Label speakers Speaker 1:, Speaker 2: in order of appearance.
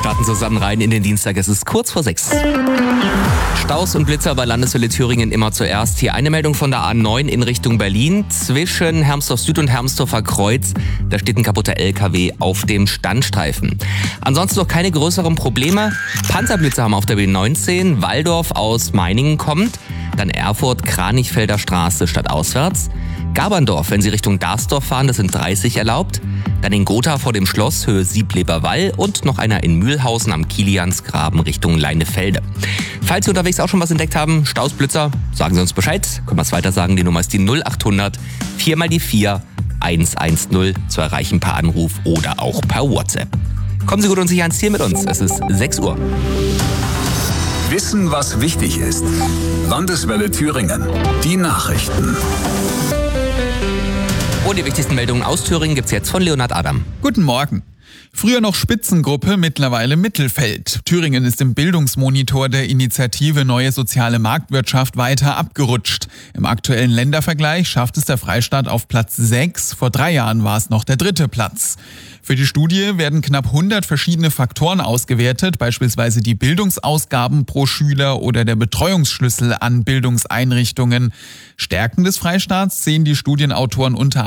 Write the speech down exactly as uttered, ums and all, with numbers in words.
Speaker 1: starten zusammen rein in den Dienstag. Es ist kurz vor sechs. Staus und Blitzer bei Landeshölle Thüringen immer zuerst. Hier eine Meldung von der A neun in Richtung Berlin. Zwischen Hermsdorf Süd und Hermsdorfer Kreuz. Da steht ein kaputter L K W auf dem Standstreifen. Ansonsten noch keine größeren Probleme. Panzerblitzer haben auf der B neunzehn. Walldorf aus Meiningen kommt. Dann Erfurt, Kranichfelder Straße stadtauswärts. Gaberndorf, wenn Sie Richtung Darsdorf fahren, das sind dreißig erlaubt. Dann in Gotha vor dem Schloss, Höhe Siebleber-Wall und noch einer in Mühlhausen am Kiliansgraben Richtung Leinefelde. Falls Sie unterwegs auch schon was entdeckt haben, Stausblitzer, sagen Sie uns Bescheid. Können wir es weiter sagen, die Nummer ist die null acht hundert vier mal die vier eins eins null zu erreichen per Anruf oder auch per WhatsApp. Kommen Sie gut und sicher ans Ziel mit uns. Es ist sechs Uhr.
Speaker 2: Wissen, was wichtig ist. Landeswelle Thüringen. Die Nachrichten.
Speaker 1: Und die wichtigsten Meldungen aus Thüringen gibt's jetzt von Leonhard Adam.
Speaker 3: Guten Morgen. Früher noch Spitzengruppe, mittlerweile Mittelfeld. Thüringen ist im Bildungsmonitor der Initiative Neue Soziale Marktwirtschaft weiter abgerutscht. Im aktuellen Ländervergleich schafft es der Freistaat auf Platz sechs. Vor drei Jahren war es noch der dritte Platz. Für die Studie werden knapp hundert verschiedene Faktoren ausgewertet, beispielsweise die Bildungsausgaben pro Schüler oder der Betreuungsschlüssel an Bildungseinrichtungen. Stärken des Freistaats sehen die Studienautoren unter